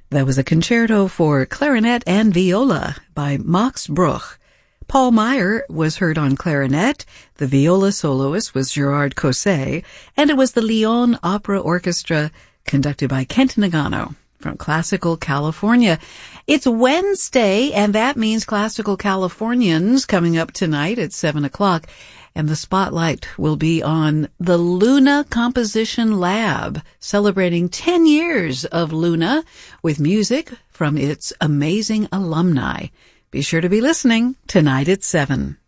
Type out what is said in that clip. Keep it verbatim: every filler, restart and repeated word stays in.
That was a concerto for clarinet and viola by Max Bruch. Paul Meyer was heard on clarinet, the viola soloist was Gerard Cosset, and it was the Lyon Opera Orchestra conducted by Kent Nagano from Classical California. It's Wednesday, and that means Classical Californians coming up tonight at seven o'clock. And the spotlight will be on the Luna Composition Lab, celebrating ten years of Luna with music from its amazing alumni. Be sure to be listening tonight at seven.